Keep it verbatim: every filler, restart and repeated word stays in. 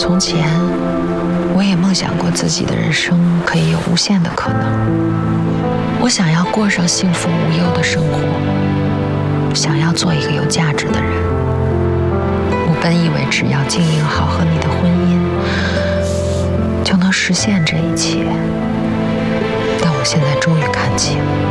从前，我也梦想过自己的人生可以有无限的可能。我想要过上幸福无忧的生活，想要做一个有价值的人。我本以为只要经营好和你的婚姻，就能实现这一切。但我现在终于看清。